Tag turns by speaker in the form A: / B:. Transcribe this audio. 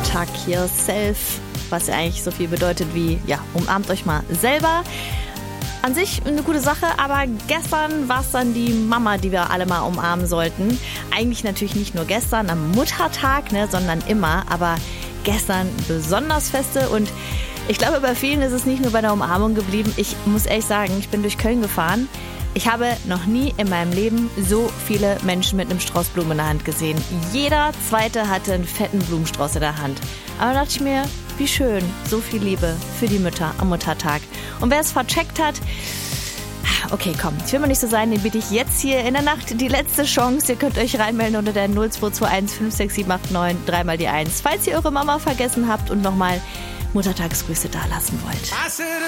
A: Muttertag yourself, was ja eigentlich so viel bedeutet wie, ja, umarmt euch mal selber. An sich eine gute Sache, aber gestern war es dann die Mama, die wir alle mal umarmen sollten. Eigentlich natürlich nicht nur gestern am Muttertag, ne, sondern immer, aber gestern besonders feste und ich glaube, bei vielen ist es nicht nur bei der Umarmung geblieben. Ich muss ehrlich sagen, ich bin durch Köln gefahren. Ich habe noch nie in meinem Leben so viele Menschen mit einem Strauß Blumen in der Hand gesehen. Jeder Zweite hatte einen fetten Blumenstrauß in der Hand. Aber da dachte ich mir, wie schön, so viel Liebe für die Mütter am Muttertag. Und wer es vercheckt hat, okay, komm, ich will mal nicht so sein, den biete ich jetzt hier in der Nacht die letzte Chance. Ihr könnt euch reinmelden unter der 0221 56789 3 die 1, falls ihr eure Mama vergessen habt und nochmal Muttertagsgrüße da lassen wollt.